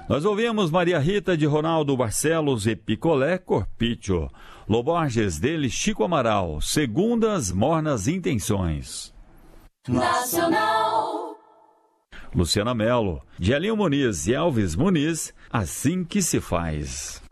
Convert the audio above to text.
Nós ouvimos Maria Rita de Ronaldo Barcelos e Picolé Corpício. Loborges dele Chico Amaral, Segundas Mornas Intenções. Nacional. Luciana Mello, de Elinho Muniz e Elvis Muniz, Assim que se faz.